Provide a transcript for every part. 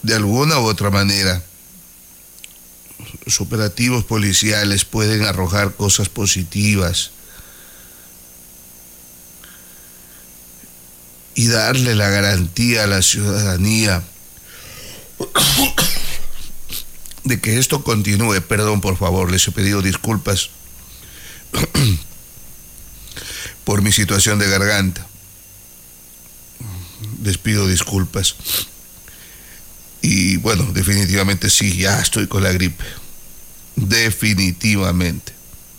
de alguna u otra manera, los operativos policiales pueden arrojar cosas positivas y darle la garantía a la ciudadanía de que esto continúe. Perdón, por favor, les he pedido disculpas por mi situación de garganta. Les pido disculpas. Y bueno, definitivamente sí, ya estoy con la gripe. Definitivamente.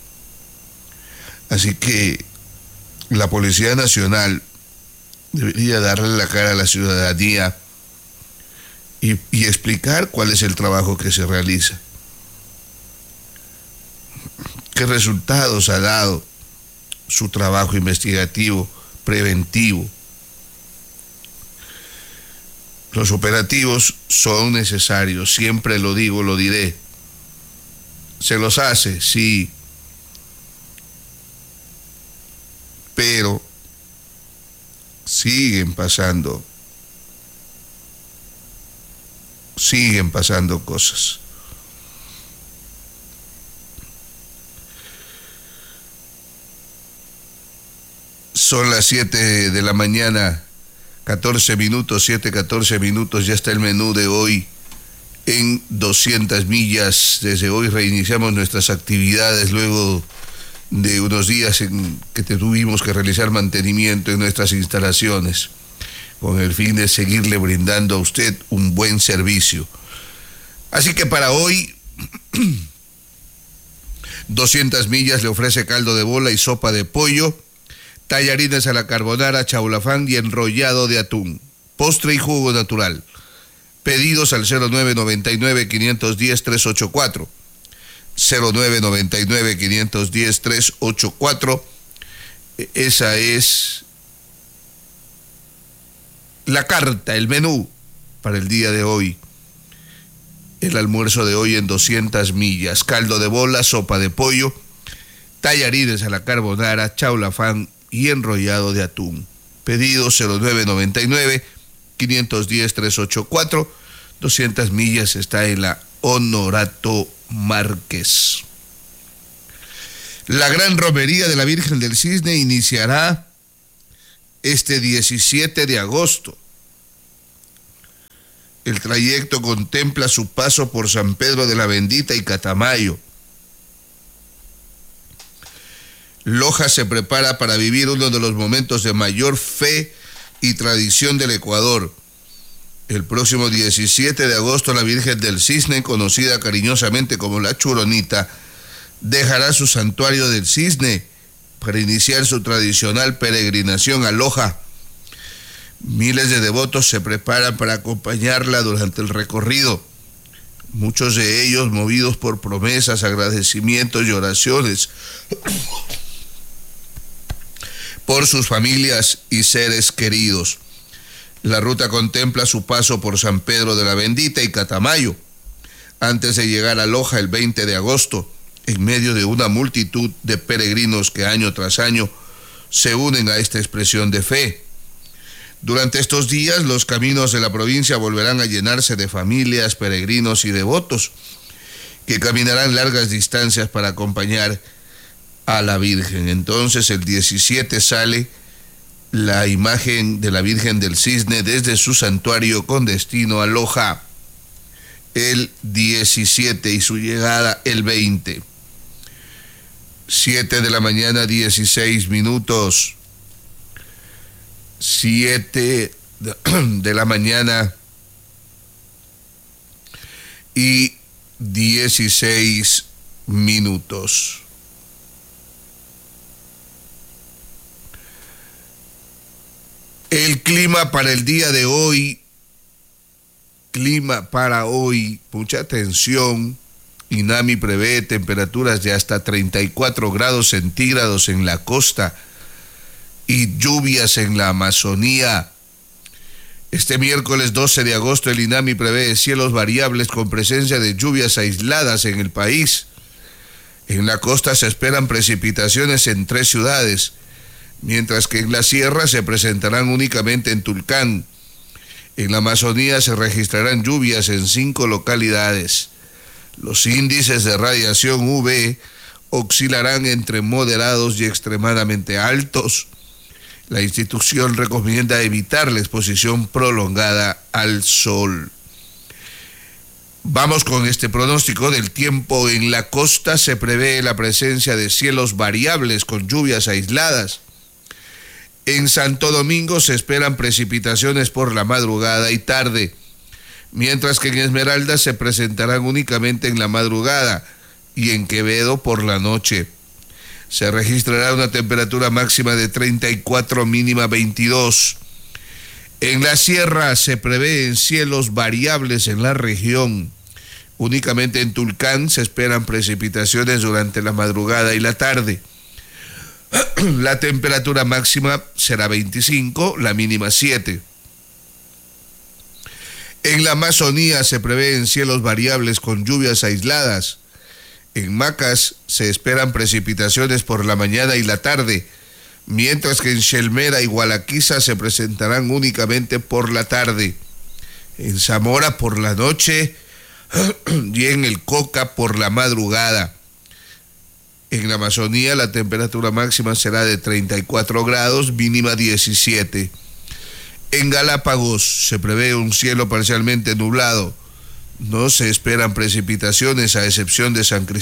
Así que la Policía Nacional debería darle la cara a la ciudadanía y explicar cuál es el trabajo que se realiza. ¿Qué resultados ha dado su trabajo investigativo, preventivo? Los operativos son necesarios, siempre lo digo, lo diré. ¿Se los hace? Sí. Pero siguen pasando cosas. Son las 7 de la mañana, 14 minutos, 7:14 minutos, ya está el menú de hoy en 200 millas. Desde hoy reiniciamos nuestras actividades luego de unos días en que tuvimos que realizar mantenimiento en nuestras instalaciones, con el fin de seguirle brindando a usted un buen servicio. Así que para hoy, 200 millas le ofrece caldo de bola y sopa de pollo, tallarines a la carbonara, chaulafán y enrollado de atún, postre y jugo natural. Pedidos al 0999-510-384. 0999-510-384. Esa es la carta, el menú para el día de hoy. El almuerzo de hoy en 200 millas. Caldo de bola, sopa de pollo, tallarines a la carbonara, chaulafán y enrollado de atún. Pedido 0999-510-384. 200 millas está en la Honorato Márquez. La gran romería de la Virgen del Cisne iniciará este 17 de agosto. El trayecto contempla su paso por San Pedro de la Bendita y Catamayo. Loja se prepara para vivir uno de los momentos de mayor fe y tradición del Ecuador. El próximo 17 de agosto la Virgen del Cisne, conocida cariñosamente como la Churonita, dejará su santuario del Cisne para iniciar su tradicional peregrinación a Loja. Miles de devotos se preparan para acompañarla durante el recorrido, muchos de ellos movidos por promesas, agradecimientos y oraciones por sus familias y seres queridos. La ruta contempla su paso por San Pedro de la Bendita y Catamayo, antes de llegar a Loja el 20 de agosto, en medio de una multitud de peregrinos que año tras año se unen a esta expresión de fe. Durante estos días, los caminos de la provincia volverán a llenarse de familias, peregrinos y devotos que caminarán largas distancias para acompañar a la Virgen. Entonces, el 17 sale la imagen de la Virgen del Cisne desde su santuario con destino a Loja el 17 y su llegada el 20. 7 de la mañana, 16 minutos. 7 de la mañana y 16 minutos. El clima para el día de hoy, mucha atención. INAMI prevé temperaturas de hasta 34 grados centígrados en la costa y lluvias en la Amazonía. Este miércoles 12 de agosto el INAMI prevé cielos variables con presencia de lluvias aisladas en el país. En la costa se esperan precipitaciones en 3 ciudades, mientras que en la sierra se presentarán únicamente en Tulcán. En la Amazonía se registrarán lluvias en 5 localidades. Los índices de radiación UV oscilarán entre moderados y extremadamente altos. La institución recomienda evitar la exposición prolongada al sol. Vamos con este pronóstico del tiempo. En la costa se prevé la presencia de cielos variables con lluvias aisladas. En Santo Domingo se esperan precipitaciones por la madrugada y tarde, mientras que en Esmeraldas se presentarán únicamente en la madrugada y en Quevedo por la noche. Se registrará una temperatura máxima de 34, mínima 22. En la sierra se prevén cielos variables en la región. Únicamente en Tulcán se esperan precipitaciones durante la madrugada y la tarde. La temperatura máxima será 25, la mínima 7. En la Amazonía se prevén cielos variables con lluvias aisladas. En Macas se esperan precipitaciones por la mañana y la tarde, mientras que en Xelmera y Gualaquiza se presentarán únicamente por la tarde. En Zamora por la noche y en el Coca por la madrugada. En la Amazonía la temperatura máxima será de 34 grados, mínima 17. En Galápagos se prevé un cielo parcialmente nublado. No se esperan precipitaciones a excepción de San Cristóbal